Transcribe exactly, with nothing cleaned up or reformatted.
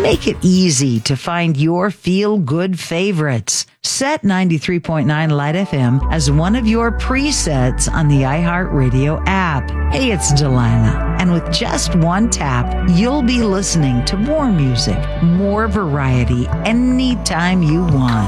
Make it easy to find your feel-good favorites. Set ninety-three point nine Light F M as one of your presets on the iHeartRadio app. Hey, it's Delilah. And with just one tap, you'll be listening to more music, more variety, anytime you want.